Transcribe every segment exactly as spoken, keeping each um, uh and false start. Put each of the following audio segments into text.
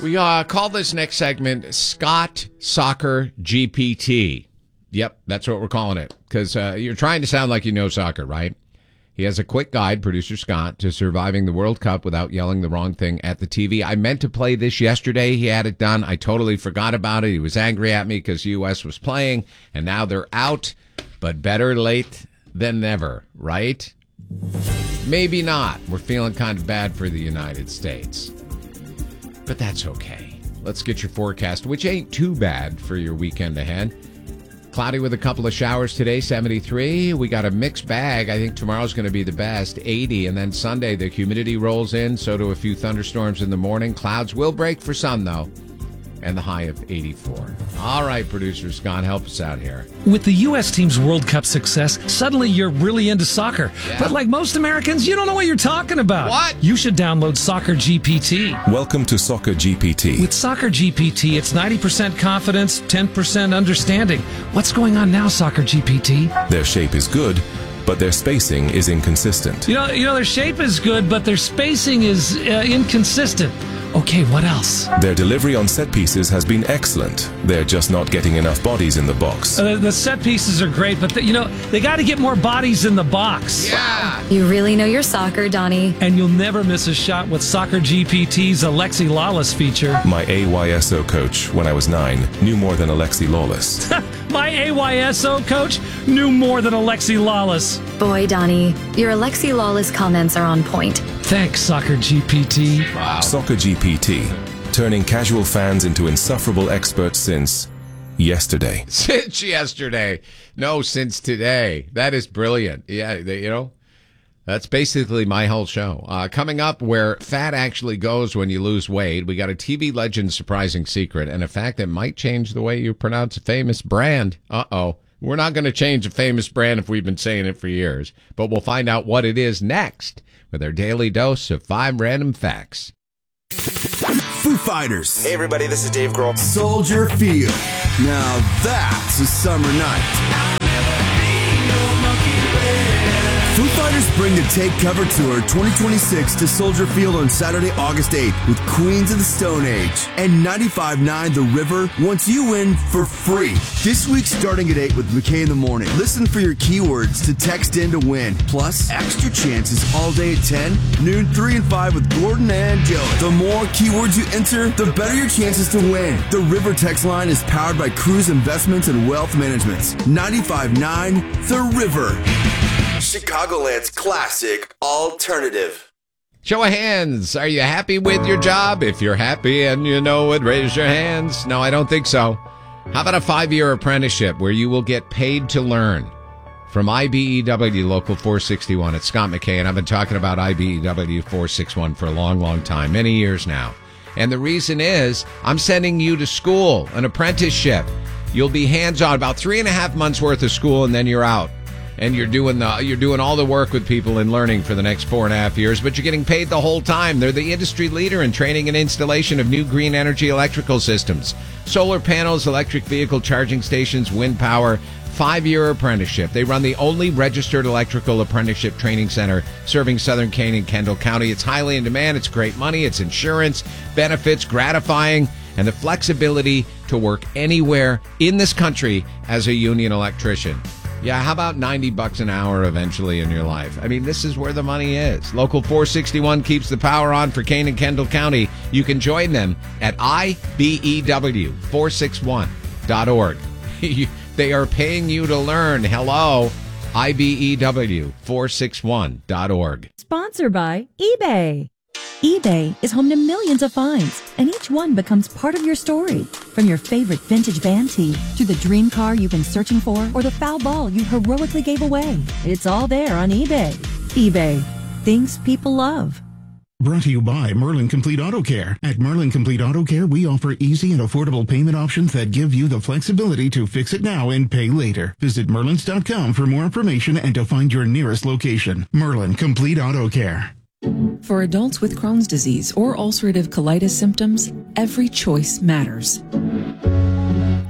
We uh, call this next segment Scott Soccer G P T. Yep, that's what we're calling it. Because uh, you're trying to sound like you know soccer, right? He has a quick guide, producer Scott, to surviving the World Cup without yelling the wrong thing at the T V. I meant to play this yesterday. He had it done. I totally forgot about it. He was angry at me because U S was playing, and now they're out. But better late than never, right? Maybe not. We're feeling kind of bad for the United States. But that's okay. Let's get your forecast, which ain't too bad for your weekend ahead. Cloudy with a couple of showers today, seventy-three. We got a mixed bag. I think tomorrow's going to be the best, eighty. And then Sunday, the humidity rolls in, so do a few thunderstorms in the morning. Clouds will break for sun, though, and the high of eighty-four. All right, producer Scott, help us out here. With the U S team's World Cup success, suddenly you're really into soccer. Yeah. But like most Americans, you don't know what you're talking about. What? You should download Soccer G P T. Welcome to Soccer G P T. With Soccer G P T, it's ninety percent confidence, ten percent understanding. What's going on now, Soccer G P T? Their shape is good, but their spacing is inconsistent. You know, you know, their shape is good, but their spacing is uh, inconsistent. Okay, what else? Their delivery on set pieces has been excellent. They're just not getting enough bodies in the box. Uh, the set pieces are great, but, the, you know, they got to get more bodies in the box. Yeah! You really know your soccer, Donnie. And you'll never miss a shot with Soccer G P T's Alexi Lawless feature. My A Y S O coach, when I was nine, knew more than Alexi Lawless. My A Y S O coach knew more than Alexi Lawless. Boy, Donnie, your Alexi Lawless comments are on point. Thanks, Soccer G P T. Wow. Soccer G P T, turning casual fans into insufferable experts since yesterday. Since yesterday. No, since today. That is brilliant. Yeah, they, you know, that's basically my whole show. Uh, coming up, where fat actually goes when you lose weight, we got a T V legend's surprising secret and a fact that might change the way you pronounce a famous brand. Uh-oh. We're not going to change a famous brand if we've been saying it for years, but we'll find out what it is next with our daily dose of five random facts. Foo Fighters. Hey everybody, this is Dave Grohl. Soldier Field. Now that's a summer night. Foo Fighters bring the Take Cover Tour twenty twenty-six to Soldier Field on Saturday, August eighth with Queens of the Stone Age and ninety-five point nine The River wants you in for free. This week starting at eight with McKay in the Morning. Listen for your keywords to text in to win. Plus, extra chances all day at ten, noon, three, and five with Gordon and Joey. The more keywords you enter, the better your chances to win. The River text line is powered by Cruise Investments and Wealth Management. ninety-five point nine The River. Chicagoland's classic alternative. Show of hands. Are you happy with your job? If you're happy and you know it, raise your hands. No, I don't think so. How about a five-year apprenticeship where you will get paid to learn? From I B E W Local four sixty-one, it's Scott McKay, and I've been talking about I B E W four sixty-one for a long, long time, many years now. And the reason is I'm sending you to school, an apprenticeship. You'll be hands-on, about three and a half months worth of school, and then you're out. And you're doing the you're doing all the work with people in learning for the next four and a half years, but you're getting paid the whole time. They're the industry leader in training and installation of new green energy electrical systems, solar panels, electric vehicle charging stations, wind power. Five-year apprenticeship. They run the only registered electrical apprenticeship training center serving Southern Kane and Kendall County. It's highly in demand. It's great money. It's insurance, benefits, gratifying, and the flexibility to work anywhere in this country as a union electrician. Yeah, how about ninety bucks an hour eventually in your life? I mean, this is where the money is. Local four sixty-one keeps the power on for Kane and Kendall County. You can join them at I B E W four sixty-one dot org. They are paying you to learn. Hello, I B E W four sixty-one dot org. Sponsored by eBay. eBay is home to millions of finds, and each one becomes part of your story. From your favorite vintage band tee to the dream car you've been searching for or the foul ball you heroically gave away. It's all there on eBay. eBay. Things people love. Brought to you by Merlin Complete Auto Care. At Merlin Complete Auto Care, we offer easy and affordable payment options that give you the flexibility to fix it now and pay later. Visit Merlins dot com for more information and to find your nearest location. Merlin Complete Auto Care. For adults with Crohn's disease or ulcerative colitis symptoms, every choice matters.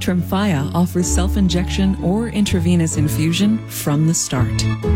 Tremfya offers self-injection or intravenous infusion from the start.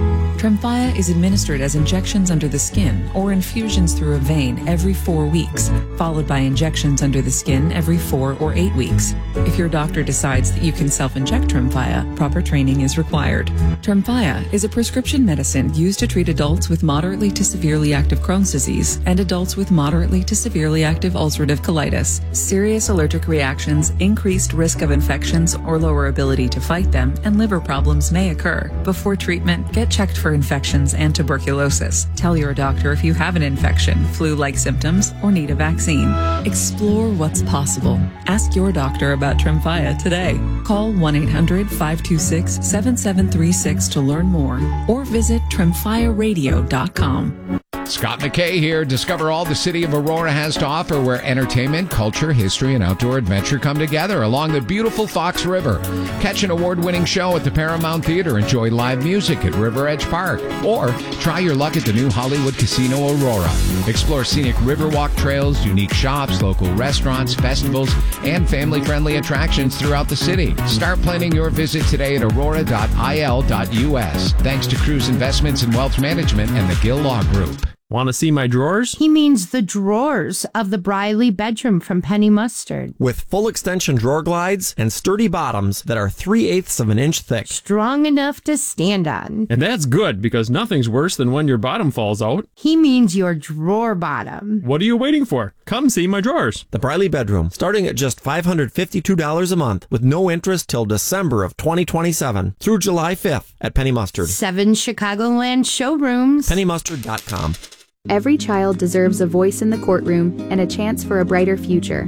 Tremfya is administered as injections under the skin or infusions through a vein every four weeks, followed by injections under the skin every four or eight weeks. If your doctor decides that you can self-inject Tremfya, proper training is required. Tremfya is a prescription medicine used to treat adults with moderately to severely active Crohn's disease and adults with moderately to severely active ulcerative colitis. Serious allergic reactions, increased risk of infections or lower ability to fight them, and liver problems may occur. Before treatment, get checked for infections and tuberculosis. Tell your doctor if you have an infection, flu-like symptoms, or need a vaccine. Explore what's possible. Ask your doctor about Tremfya today. Call one eight hundred, five two six, seven seven three six to learn more or visit tremfya radio dot com. Scott McKay here. Discover all the city of Aurora has to offer, where entertainment, culture, history, and outdoor adventure come together along the beautiful Fox River. Catch an award-winning show at the Paramount Theater, enjoy live music at River Edge Park, or try your luck at the new Hollywood Casino Aurora. Explore scenic Riverwalk trails, unique shops, local restaurants, festivals, and family-friendly attractions throughout the city. Start planning your visit today at aurora dot I L dot U S. Thanks to Cruise Investments and Wealth Management and the Gill Law Group. Want to see my drawers? He means the drawers of the Briley bedroom from Penny Mustard. With full extension drawer glides and sturdy bottoms that are three-eighths of an inch thick. Strong enough to stand on. And that's good, because nothing's worse than when your bottom falls out. He means your drawer bottom. What are you waiting for? Come see my drawers. The Briley bedroom, starting at just five hundred fifty-two dollars a month with no interest till December of twenty twenty-seven through July fifth at Penny Mustard. Seven Chicagoland showrooms. penny mustard dot com. Every child deserves a voice in the courtroom and a chance for a brighter future.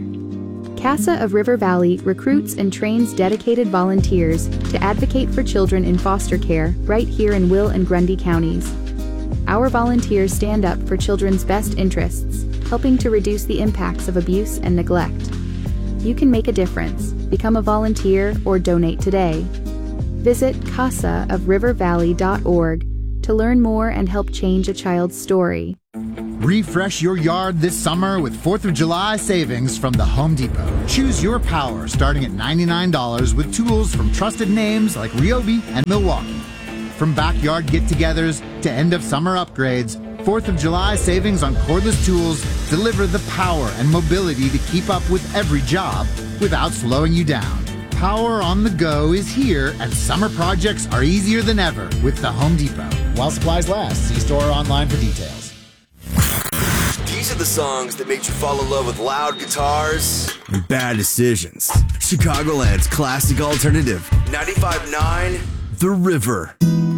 CASA of River Valley recruits and trains dedicated volunteers to advocate for children in foster care right here in Will and Grundy counties. Our volunteers stand up for children's best interests, helping to reduce the impacts of abuse and neglect. You can make a difference. Become a volunteer or donate today. Visit casa of river valley dot org to learn more and help change a child's story. Refresh your yard this summer with fourth of July savings from the Home Depot. Choose your power starting at ninety-nine dollars with tools from trusted names like Ryobi and Milwaukee. From backyard get-togethers to end-of-summer upgrades, fourth of July savings on cordless tools deliver the power and mobility to keep up with every job without slowing you down. Power on the go is here, and summer projects are easier than ever with the Home Depot. While supplies last, see store or online for details. These are the songs that made you fall in love with loud guitars and bad decisions. Chicagoland's classic alternative. ninety-five point nine The River.